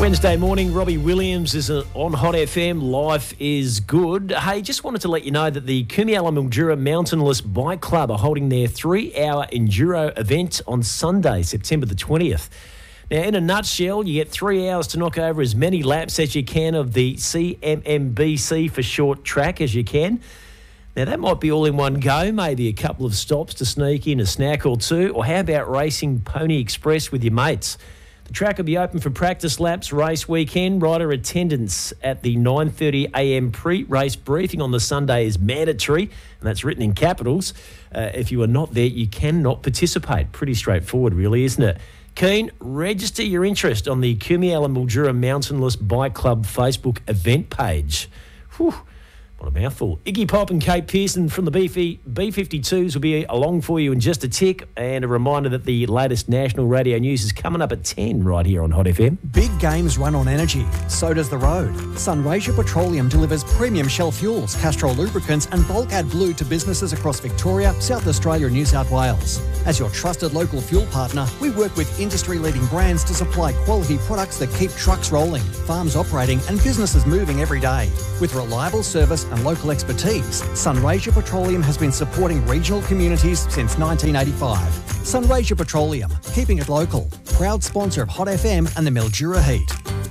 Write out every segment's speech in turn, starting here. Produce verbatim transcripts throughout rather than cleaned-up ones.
Wednesday morning, Robbie Williams is on Hot F M. Life is good. Hey, just wanted to let you know that the Kumiala Mildura Mountainless Bike Club are holding their three-hour enduro event on Sunday, September the twentieth. Now, in a nutshell, you get three hours to knock over as many laps as you can of the C M M B C for short track as you can. Now, that might be all in one go, maybe a couple of stops to sneak in a snack or two, or how about racing Pony Express with your mates? The track will be open for practice laps, race weekend. Rider attendance at the nine thirty a m pre-race briefing on the Sunday is mandatory, and that's written in capitals. Uh, if you are not there, you cannot participate. Pretty straightforward, really, isn't it? Keen, register your interest on the Kumiala Mildura Mountainless Bike Club Facebook event page. Whew. What a mouthful. Iggy Pop and Kate Pearson from the B fifty-twos will be along for you in just a tick. And a reminder that the latest national radio news is coming up at ten right here on Hot F M. Big games run on energy. So does the road. Sunraysia Petroleum delivers premium Shell fuels, Castrol lubricants and bulk AdBlue to businesses across Victoria, South Australia and New South Wales. As your trusted local fuel partner, we work with industry-leading brands to supply quality products that keep trucks rolling, farms operating and businesses moving every day. With reliable service and local expertise, Sunraysia Petroleum has been supporting regional communities since nineteen eighty-five. Sunraysia Petroleum, keeping it local. Proud sponsor of Hot F M and the Mildura Heat.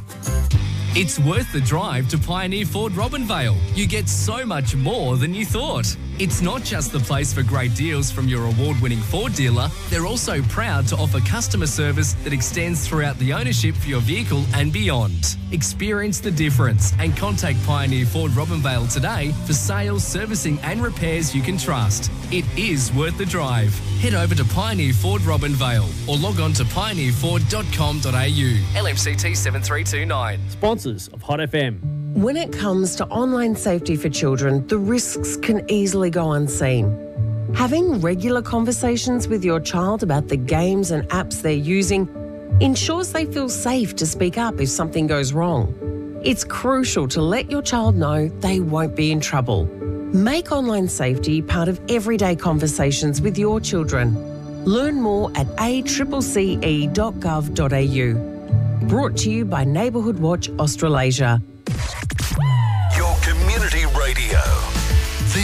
It's worth the drive to Pioneer Ford Robinvale. You get so much more than you thought. It's not just the place for great deals from your award-winning Ford dealer. They're also proud to offer customer service that extends throughout the ownership for your vehicle and beyond. Experience the difference and contact Pioneer Ford Robinvale today for sales, servicing and repairs you can trust. It is worth the drive. Head over to Pioneer Ford Robinvale or log on to pioneer ford dot com dot a u. L M C T seven three two nine. Sponsors of Hot F M. When it comes to online safety for children, the risks can easily go unseen. Having regular conversations with your child about the games and apps they're using ensures they feel safe to speak up if something goes wrong. It's crucial to let your child know they won't be in trouble. Make online safety part of everyday conversations with your children. Learn more at a c c c e dot gov dot a u. Brought to you by Neighbourhood Watch Australasia.